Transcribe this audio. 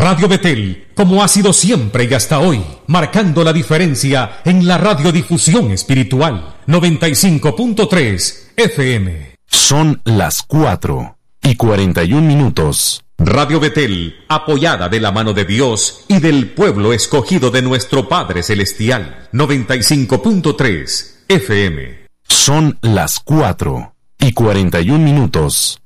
Radio Betel, como ha sido siempre y hasta hoy, marcando la diferencia en la radiodifusión espiritual. 95.3 FM. Son las 4:41. Radio Betel, apoyada de la mano de Dios y del pueblo escogido de nuestro Padre Celestial. 95.3 FM. Son las 4:41.